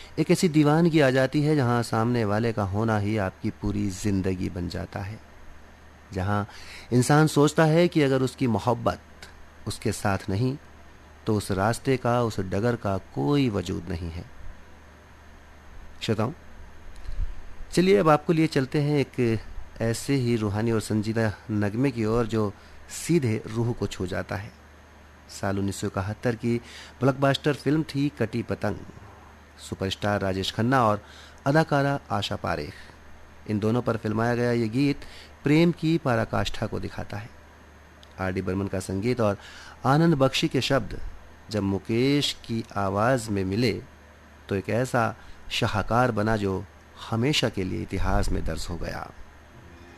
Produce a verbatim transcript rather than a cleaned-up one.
एक ऐसी दीवानगी आ जाती है जहां सामने वाले का होना ही आपकी पूरी जिंदगी बन जाता है, जहां इंसान सोचता है कि अगर उसकी मोहब्बत उसके साथ नहीं तो उस रास्ते का, उस डगर का कोई वजूद नहीं है। श्रोताओं, चलिए अब आपको लिए चलते हैं एक ऐसे ही रूहानी और संजीदा नगमे की ओर जो सीधे रूह को छू जाता है। साल उन्नीस सौ इकहत्तर की ब्लॉकबस्टर फिल्म थी कटी पतंग। सुपरस्टार राजेश खन्ना और अदाकारा आशा पारेख, इन दोनों पर फिल्माया गया ये गीत प्रेम की पराकाष्ठा को दिखाता है। आर डी बर्मन का संगीत और आनंद बख्शी के शब्द जब मुकेश की आवाज में मिले तो एक ऐसा शाहकार बना जो हमेशा के लिए इतिहास में दर्ज हो गया।